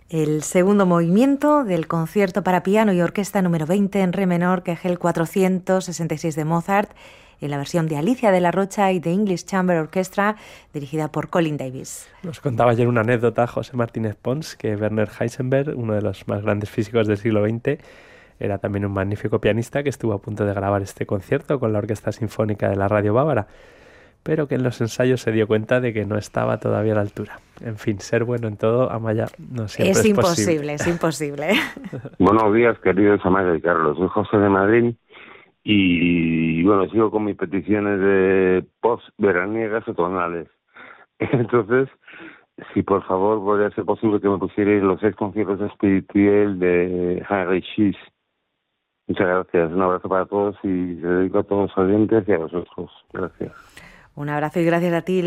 El segundo movimiento del concierto para piano y orquesta número 20 en re menor, Kegel 466 de Mozart, en la versión de Alicia de la Rocha y de English Chamber Orchestra, dirigida por Colin Davis. Nos contaba ayer una anécdota José Martínez Pons, que Werner Heisenberg, uno de los más grandes físicos del siglo XX, era también un magnífico pianista que estuvo a punto de grabar este concierto con la Orquesta Sinfónica de la Radio Bávara, pero que en los ensayos se dio cuenta de que no estaba todavía a la altura. En fin, ser bueno en todo, Amaya, no siempre es posible. Es imposible. Buenos días, queridos Amaya y Carlos. Soy José de Madrid y bueno, sigo con mis peticiones de post-veraniegas o tonales. Entonces, si por favor podría ser posible que me pusierais los 6 conciertos de Spirituel de Heinrich Schiss. Muchas gracias. Un abrazo para todos y se dedico a todos los oyentes y a vosotros. Gracias. Un abrazo y gracias a ti.